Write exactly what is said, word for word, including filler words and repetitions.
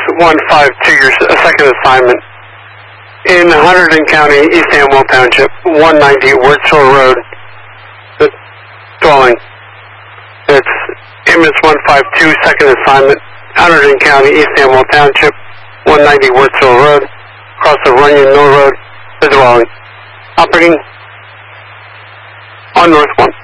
one five two, your second assignment. In Hunterdon County, East Amwell Township, one ninety Wurtsville Road, the dwelling. It's M S one five two, second assignment, Hunterdon County, East Amwell Township, one ninety Wurtsville Road, across the Runyon Mill Road, the dwelling. Operating on North one.